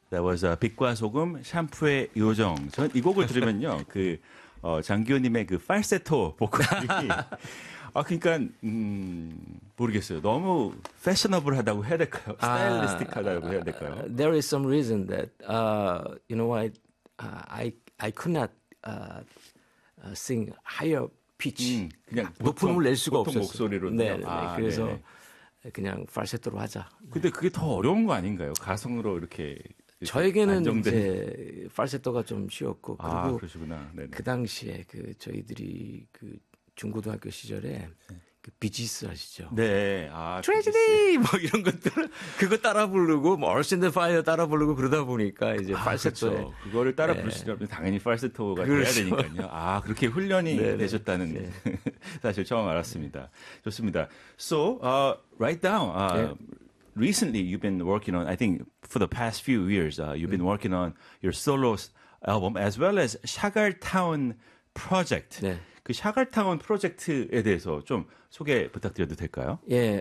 That was 빛과 소금 샴푸의 요정. 전 이 곡을 들으면요, 장기호님의 그 falsetto 보컬이 그러니까 모르겠어요. 너무 패셔너블하다고 해야 될까요? 스타일리스틱하다고 해야 될까요? There is some reason that you know I could not sing higher pitch. 그냥 높은 음을 낼 수가 없었어요. 목소리로. 네, 그래서 그냥 falsetto로 하자. 근데 그게 더 어려운 거 아닌가요? 가성으로 이렇게 저에게는 안정된... 이제 falsetto가 좀 쉬웠고 그리고 그러시구나. 네네. 그 당시에 저희들이 중고등학교 시절에 비지스 아시죠? 네. 트레지디 뭐 이런 것들 그거 따라 부르고 뭐 Earth and Fire 따라 부르고 그러다 보니까 이제 falsetto에 그렇죠. 그거를 따라 부르시려면 당연히 falsetto가 돼야 되니까요. 그렇게 훈련이 되셨다는 사실 처음 알았습니다. 좋습니다. So right now recently you've been working on I think for the past few years you've been working on your solo album as well as 샤갈타운 project. 네. 그 샤갈타운 프로젝트에 대해서 좀 소개 부탁드려도 될까요? 예,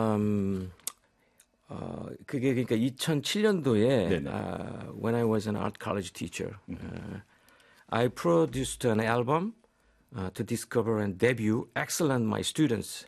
그게 그러니까 2007년도에 when I was an art college teacher, I produced an album to discover and debut excellent my students.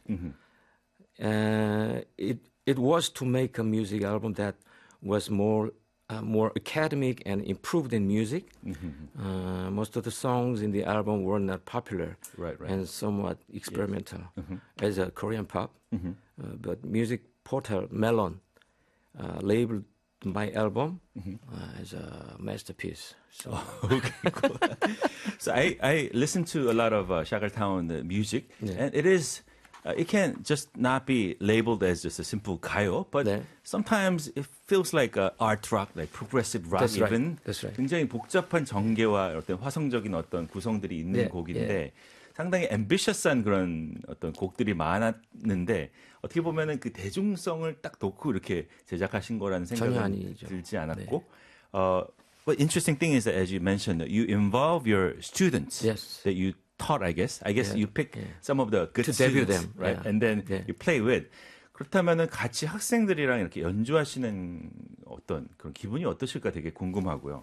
It was to make a music album that was more academic and improved in music. Most of the songs in the album were not popular and somewhat experimental as a Korean pop. But music portal Melon labeled my album as a masterpiece. So, okay, cool. So I listen to a lot of 샤갈타운 music, and it is. It can just not be labeled as just a simple 가요, but sometimes it feels like art rock, like progressive rock That's even. Right. That's right. 굉장히 복잡한 전개와 어떤 화성적인 어떤 구성들이 있는 곡인데 상당히 ambitious한 그런 어떤 곡들이 많았는데 어떻게 보면은 그 대중성을 딱 놓고 이렇게 제작하신 거라는 생각은 들지 않았고. But interesting thing is that as you mentioned, you involve your students that you taught, I guess you pick some of the good to students, debut them, right? And then you play with. 그렇다면은 같이 학생들이랑 이렇게 연주하시는 어떤 그런 기분이 어떠실까 되게 궁금하고요.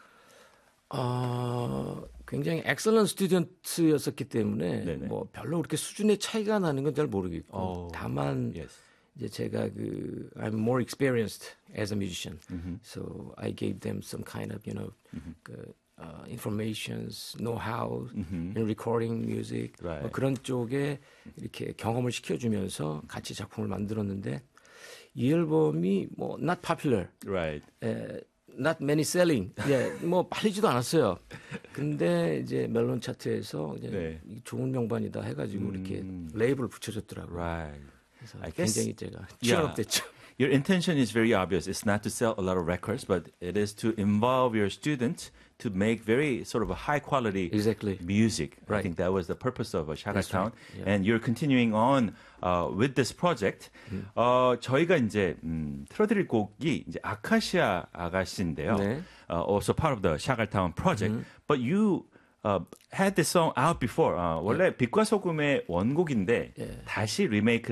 굉장히 excellent student였었기 때문에 뭐 별로 그렇게 수준의 차이가 나는 건 잘 모르겠고 다만 이제 제가 I'm more experienced as a musician, so I gave them some kind of informations, know-how in recording music 뭐 그런 쪽에 이렇게 경험을 시켜주면서 같이 작품을 만들었는데 이 앨범이 뭐 not popular, not many selling, 뭐 팔리지도 않았어요. 근데 이제 멜론 차트에서 이제 좋은 명반이다 해가지고 이렇게 레이블을 붙여줬더라고요. 그래서 굉장히 제가 취업됐죠. Your intention is very obvious. It's not to sell a lot of records, but it is to involve your students to make very sort of a high quality music. I think that was the purpose of 샤갈타운. And you're continuing on with this project. 저희가 이제 틀어드릴 곡이 이제 아카시아 아가씨인데요. Also part of the 샤갈타운 project. But you had this song out before. 원래 빛과 소금의 원곡인데 다시 리메이크를